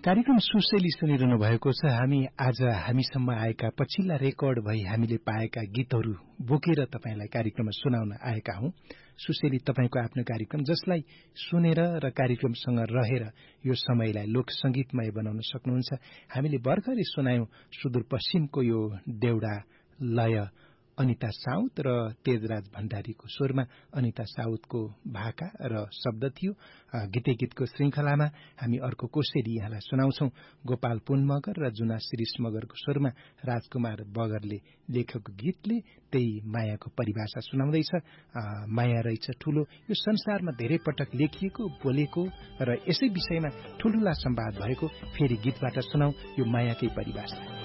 कार्यक्रम सुशैली सुनिरहनु भएको छ। हामी आज हामीसम्म आएका पछिल्ला रेकर्ड भई हामीले पाएका गीतहरू बोकेर तपाईलाई कार्यक्रममा सुनाउन आएका हौं। सुशैली तपाईको आफ्नो कार्यक्रम जसलाई सुनेर र कार्यक्रमसँग रहेर यो समयलाई लोक संगीतमय बनाउन सक्नुहुन्छ। हामीले भर्खरै सुनायौं सुदूरपश्चिमको यो देउडा लय अनिता साउद र तेजराज भण्डारीको स्वरमा अनिता साउदको भाका र शब्द थियो। गीते गीतको श्रृंखलामा हामी अर्को कोसेली यहाँलाई सुनाउँछौं। गोपाल पुन मगर र जुना शिरीष मगरको स्वरमा राजकुमार बगरले लेखेको गीतले त्यही मायाको परिभाषा सुनाउँदैछ। माया रहेछ ठूलो, यो संसारमा धेरै पटक लेखिएको बोलेको र यसै विषयमा ठूलठूला संवाद भएको। फेरि गीतबाट सुनाऊ यो मायाकै परिभाषा।